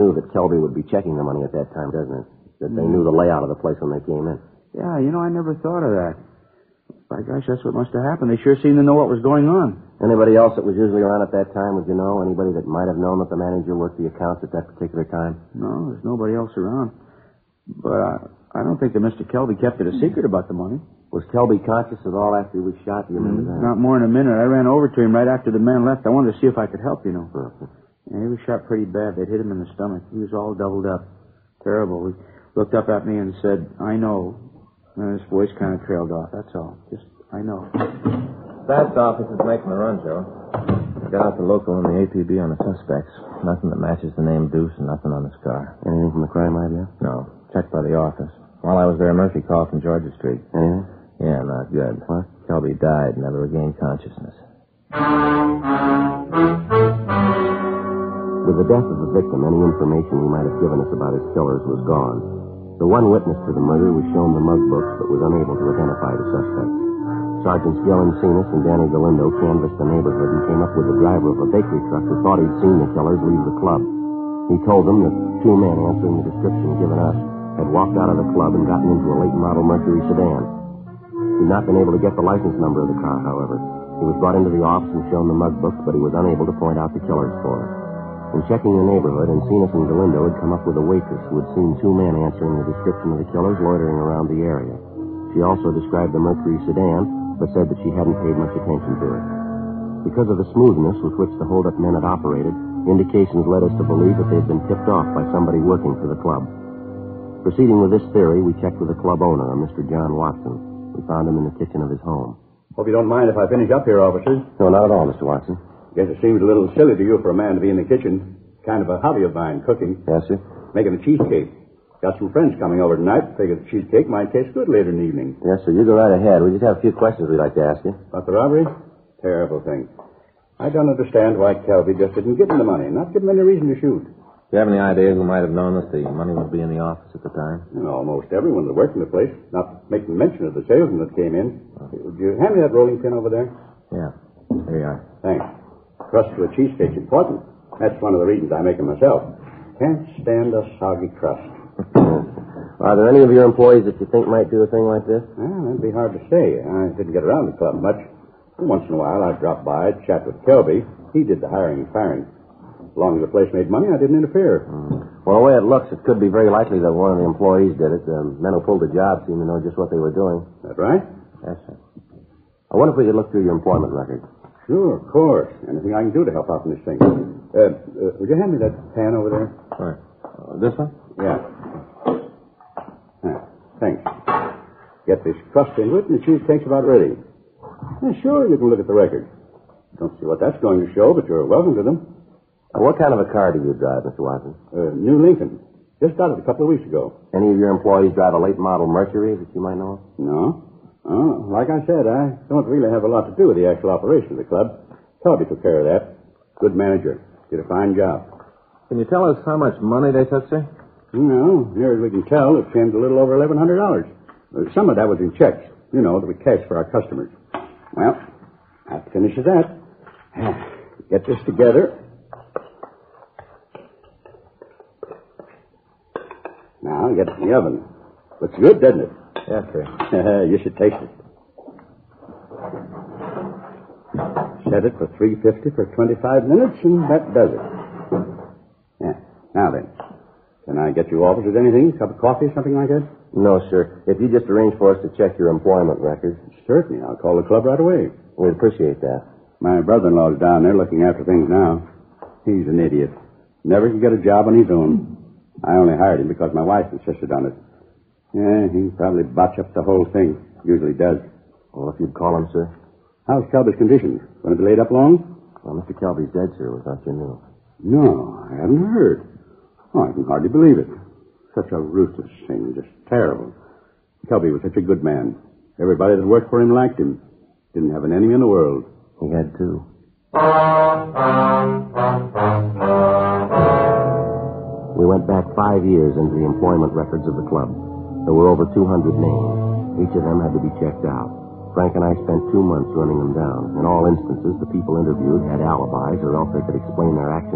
knew that Kelby would be checking the money at that time, doesn't it? That they knew the layout of the place when they came in. Yeah, I never thought of that. By gosh, that's what must have happened. They sure seemed to know what was going on. Anybody else that was usually around at that time, would you know? Anybody that might have known that the manager worked the accounts at that particular time? No, there's nobody else around. But I don't think that Mr. Kelby kept it a secret about the money. Was Kelby conscious at all after he was shot? Do you remember that? Not more than a minute. I ran over to him right after the man left. I wanted to see if I could help, you know. Uh-huh. Yeah, he was shot pretty bad. They'd hit him in the stomach. He was all doubled up. Terrible. He looked up at me and said, "I know." And his voice kind of trailed off. That's all. Just, I know. Stats office is making the run, Joe. Got out the local and the APB on the suspects. Nothing that matches the name Deuce and nothing on his car. Anything from the crime idea? No. Checked by the office. While I was there, Murphy called from Georgia Street. Anything? Yeah, not good. What? Kelby died, never regained consciousness. With the death of the victim, any information he might have given us about his killers was gone. The one witness to the murder was shown the mug books, but was unable to identify the suspect. Sergeants Gill Encinas and Danny Galindo canvassed the neighborhood and came up with the driver of a bakery truck who thought he'd seen the killers leave the club. He told them that two men answering the description given us had walked out of the club and gotten into a late model Mercury sedan. He'd not been able to get the license number of the car, however. He was brought into the office and shown the mug books, but he was unable to point out the killers for us. In checking the neighborhood, Encinas and Galindo had come up with a waitress who had seen two men answering the description of the killers loitering around the area. She also described the Mercury sedan, but said that she hadn't paid much attention to it. Because of the smoothness with which the hold-up men had operated, indications led us to believe that they had been tipped off by somebody working for the club. Proceeding with this theory, we checked with the club owner, a Mr. John Watson. We found him in the kitchen of his home. Hope you don't mind if I finish up here, officers. No, not at all, Mr. Watson. Guess it seems a little silly to you for a man to be in the kitchen. Kind of a hobby of mine, cooking. Yes, sir? Making a cheesecake. Got some friends coming over tonight. Figured the cheesecake might taste good later in the evening. Yes, sir. You go right ahead. We just have a few questions we'd like to ask you. About the robbery? Terrible thing. I don't understand why Kelby just didn't give him the money. Not give him any reason to shoot. Do you have any idea who might have known that the money would be in the office at the time? And almost everyone that worked in the place, not making mention of the salesman that came in. Would you hand me that rolling pin over there? Yeah. Here you are. Thanks. Crust to a cheesecake's important. That's one of the reasons I make it myself. Can't stand a soggy crust. Are there any of your employees that you think might do a thing like this? Well, that'd be hard to say. I didn't get around the club much. Once in a while, I'd drop by, chat with Kelby. He did the hiring and firing. As long as the place made money, I didn't interfere. Well, the way it looks, it could be very likely that one of the employees did it. The men who pulled the job seem to know just what they were doing. That right? Yes, sir. I wonder if we could look through your employment record. Sure, of course. Anything I can do to help out in this thing. Would you hand me that pan over there? Sure. This one? Yeah. Thanks. Get this crust into it, and the cheesecake's about ready. Yeah, sure, you can look at the record. Don't see what that's going to show, but you're welcome to them. What kind of a car do you drive, Mr. Watson? New Lincoln. Just got it a couple of weeks ago. Any of your employees drive a late model Mercury that you might know of? No. Oh, like I said, I don't really have a lot to do with the actual operation of the club. Kelby took care of that. Good manager. Did a fine job. Can you tell us how much money they took, sir? No, near as we can tell, it came to a little over $1,100. Some of that was in checks, that we cash for our customers. Well, that finishes that. Get this together. Now, get it in the oven. Looks good, doesn't it? Yes, sir. You should taste it. Set it for 350 for 25 minutes, and that does it. Yeah. Now then, can I get you officers anything? A cup of coffee, something like that? No, sir. If you just arrange for us to check your employment records. Certainly. I'll call the club right away. We'd appreciate that. My brother-in-law's down there looking after things now. He's an idiot. Never could get a job on his own. I only hired him because my wife insisted on it. Yeah, he'd probably botch up the whole thing. Usually does. Well, if you'd call him, sir. How's Kelby's condition? Going to be laid up long? Well, Mr. Kelby's dead, sir, without you knew. No, I haven't heard. Oh, I can hardly believe it. Such a ruthless thing. Just terrible. Kelby was such a good man. Everybody that worked for him liked him. Didn't have an enemy in the world. He had two. We went back 5 years into the employment records of the club. There were over 200 names. Each of them had to be checked out. Frank and I spent 2 months running them down. In all instances, the people interviewed had alibis, or else they could explain their actions